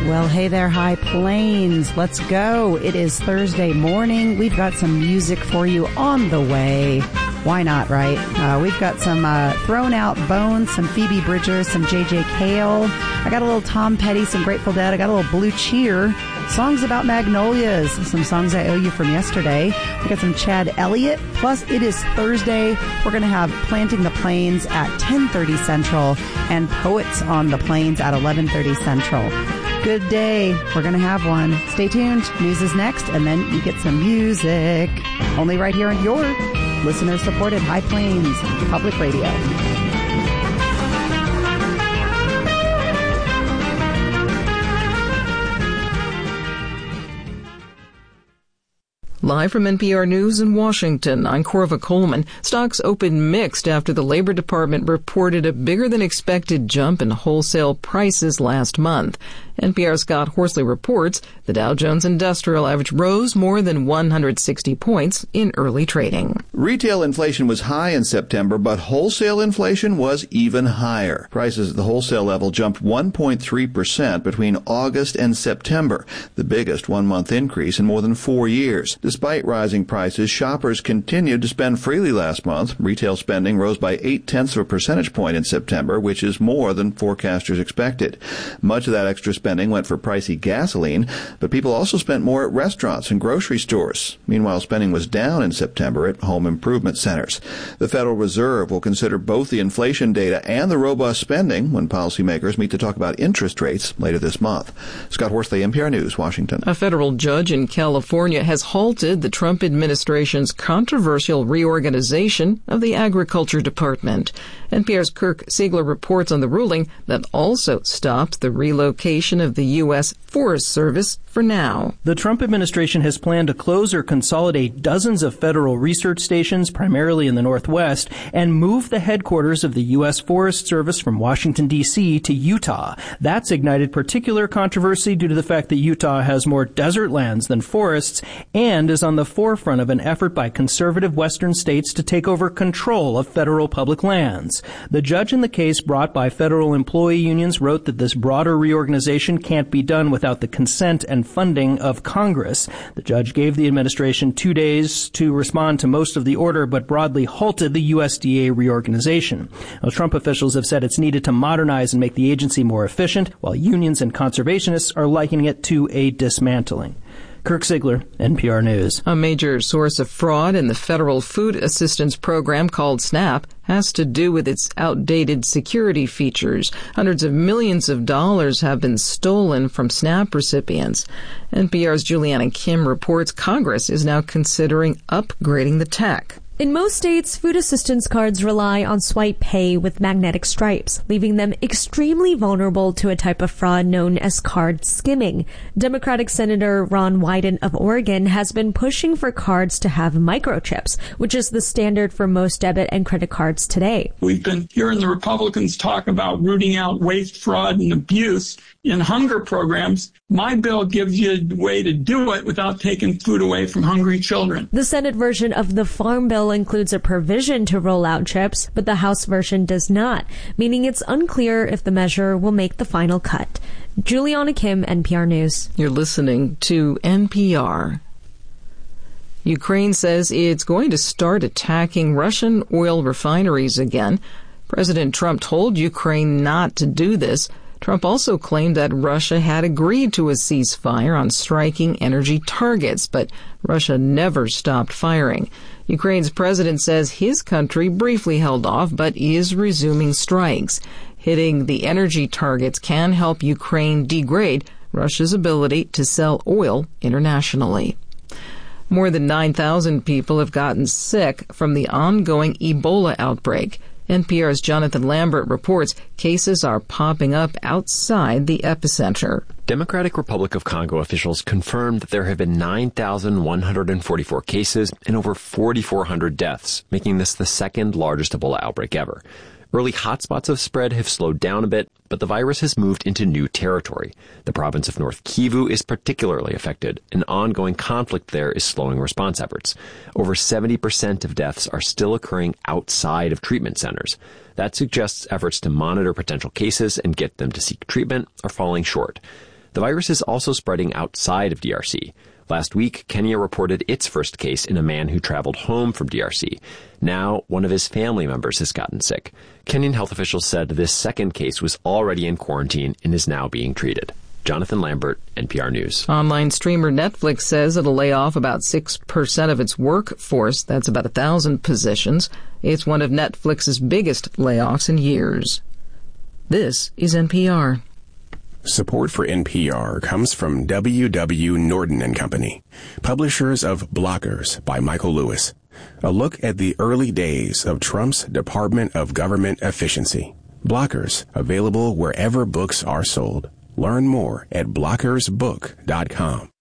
Well, hey there, High Plains. Let's go. It is Thursday morning. We've got some music for you on the way. Why not, right? We've got some Thrown Out Bones, some Phoebe Bridgers, some J.J. Cale. I got a little Tom Petty, some Grateful Dead. I got a little Blue Cheer. Songs about magnolias. Some songs I owe you from yesterday. We got some Chad Elliott. Plus, it is Thursday. We're going to have Planting the Plains at 10:30 Central and Poets on the Plains at 11:30 Central. Good day. We're going to have one. Stay tuned. News is next, and then you get some music. Only right here on your listener-supported High Plains Public Radio. Live from NPR News in Washington, I'm Corva Coleman. Stocks opened mixed after the Labor Department reported a bigger-than-expected jump in wholesale prices last month. NPR's Scott Horsley reports the Dow Jones Industrial Average rose more than 160 points in early trading. Retail inflation was high in September, but wholesale inflation was even higher. Prices at the wholesale level jumped 1.3% between August and September, the biggest one-month increase in more than 4 years. Despite rising prices, shoppers continued to spend freely last month. Retail spending rose by 0.8 of a percentage point in September, which is more than forecasters expected. Much of that extra spending went for pricey gasoline, but people also spent more at restaurants and grocery stores. Meanwhile, spending was down in September at home improvement centers. The Federal Reserve will consider both the inflation data and the robust spending when policymakers meet to talk about interest rates later this month. Scott Horsley, NPR News, Washington. A federal judge in California has halted the Trump administration's controversial reorganization of the Agriculture Department. NPR's Kirk Siegler reports on the ruling that also stopped the relocation of the U.S. Forest Service for now. The Trump administration has planned to close or consolidate dozens of federal research stations, primarily in the Northwest, and move the headquarters of the U.S. Forest Service from Washington, D.C. to Utah. That's ignited particular controversy due to the fact that Utah has more desert lands than forests and is on the forefront of an effort by conservative western states to take over control of federal public lands. The judge in the case brought by federal employee unions wrote that this broader reorganization can't be done without the consent and funding of Congress. The judge gave the administration 2 days to respond to most of the order, but broadly halted the USDA reorganization. Now, Trump officials have said it's needed to modernize and make the agency more efficient, while unions and conservationists are likening it to a dismantling. Kirk Siegler, NPR News. A major source of fraud in the federal food assistance program called SNAP has to do with its outdated security features. Hundreds of millions of dollars have been stolen from SNAP recipients. NPR's Juliana Kim reports Congress is now considering upgrading the tech. In most states, food assistance cards rely on swipe pay with magnetic stripes, leaving them extremely vulnerable to a type of fraud known as card skimming. Democratic Senator Ron Wyden of Oregon has been pushing for cards to have microchips, which is the standard for most debit and credit cards today. We've been hearing the Republicans talk about rooting out waste, fraud, and abuse in hunger programs. My bill gives you a way to do it without taking food away from hungry children. The Senate version of the Farm Bill includes a provision to roll out chips, but the House version does not, meaning it's unclear if the measure will make the final cut. Juliana Kim, NPR News. You're listening to NPR. Ukraine says it's going to start attacking Russian oil refineries again. President Trump told Ukraine not to do this. Trump also claimed that Russia had agreed to a ceasefire on striking energy targets, but Russia never stopped firing. Ukraine's president says his country briefly held off, but is resuming strikes. Hitting the energy targets can help Ukraine degrade Russia's ability to sell oil internationally. More than 9,000 people have gotten sick from the ongoing Ebola outbreak. NPR's Jonathan Lambert reports cases are popping up outside the epicenter. Democratic Republic of Congo officials confirmed that there have been 9,144 cases and over 4,400 deaths, making this the second largest Ebola outbreak ever. Early hotspots of spread have slowed down a bit, but the virus has moved into new territory. The province of North Kivu is particularly affected, and ongoing conflict there is slowing response efforts. Over 70% of deaths are still occurring outside of treatment centers. That suggests efforts to monitor potential cases and get them to seek treatment are falling short. The virus is also spreading outside of DRC. Last week, Kenya reported its first case in a man who traveled home from DRC. Now, one of his family members has gotten sick. Kenyan health officials said this second case was already in quarantine and is now being treated. Jonathan Lambert, NPR News. Online streamer Netflix says it'll lay off about 6% of its workforce. That's about 1,000 positions. It's one of Netflix's biggest layoffs in years. This is NPR. Support for NPR comes from W.W. Norton & Company, publishers of Blockers by Michael Lewis. A look at the early days of Trump's Department of Government Efficiency. Blockers, available wherever books are sold. Learn more at blockersbook.com.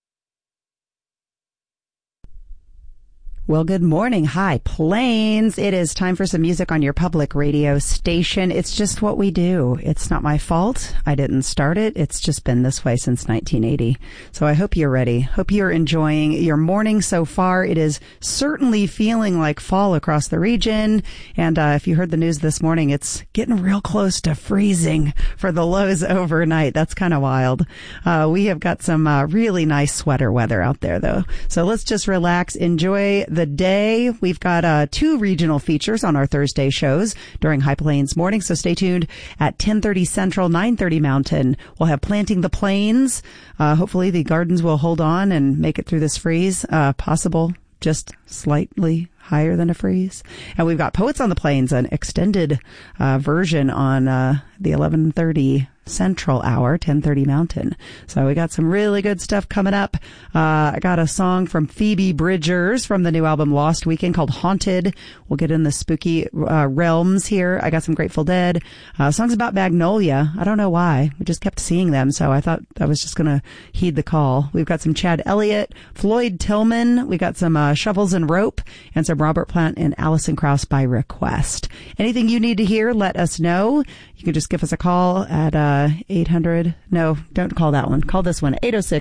Well, good morning. Hi, Plains. It is time for some music on your public radio station. It's just what we do. It's not my fault. I didn't start it. It's just been this way since 1980. So I hope you're ready. Hope you're enjoying your morning so far. It is certainly feeling like fall across the region. And if you heard the news this morning, it's getting real close to freezing for the lows overnight. That's kind of wild. We have got some really nice sweater weather out there, though. So let's just relax, enjoy the day. We've got 2 regional features on our Thursday shows during High Plains Morning, so stay tuned at 10:30 Central, 9:30 Mountain. We'll have Planting the Plains. Hopefully the gardens will hold on and make it through this freeze. Possible just slightly higher than a freeze. And we've got Poets on the Plains, an extended version on the 11:30 Central hour, 10:30 Mountain. So we got some really good stuff coming up. I got a song from Phoebe Bridgers from the new album Lost Weekend called Haunted. We'll get in the spooky realms here. I got some Grateful Dead. Songs about Magnolia. I don't know why. We just kept seeing them, so I thought I was just going to heed the call. We've got some Chad Elliott, Floyd Tillman. We got some Shovels and Rope, and some Robert Plant and Alison Krauss by request. Anything you need to hear, let us know. You can just give us a call at 800. No, don't call that one. Call this one,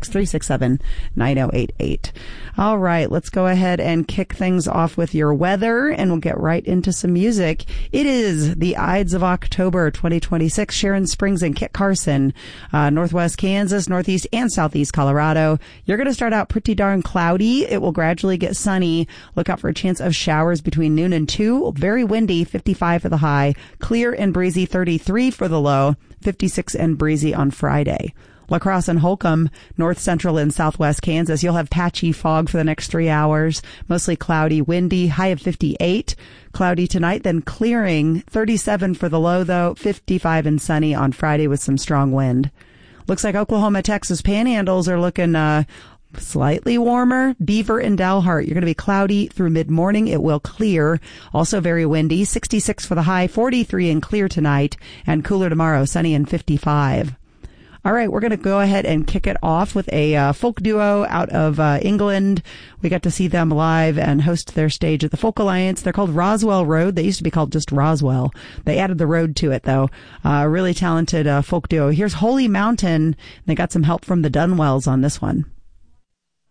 806-367-9088. All right, let's go ahead and kick things off with your weather, and we'll get right into some music. It is the Ides of October 2026. Sharon Springs and Kit Carson, northwest Kansas, northeast and southeast Colorado. You're going to start out pretty darn cloudy. It will gradually get sunny. Look out for a chance of showers between noon and 2. Very windy, 55 for the high. Clear and breezy, 33 for the low. 56 and breezy on Friday. La Crosse and Holcomb, north central and southwest Kansas. You'll have patchy fog for the next 3 hours. Mostly cloudy, windy, high of 58. Cloudy tonight, then clearing. 37 for the low, though. 55 and sunny on Friday with some strong wind. Looks like Oklahoma, Texas panhandles are looking slightly warmer. Beaver and Dalhart, you're going to be cloudy through mid-morning. It will clear. Also very windy. 66 for the high, 43 and clear tonight, and cooler tomorrow, sunny and 55. All right, we're going to go ahead and kick it off with a folk duo out of England. We got to see them live and host their stage at the Folk Alliance. They're called Roswell Road. They used to be called just Roswell. They added the road to it, though. Really talented folk duo. Here's Holy Mountain. They got some help from the Dunwells on this one.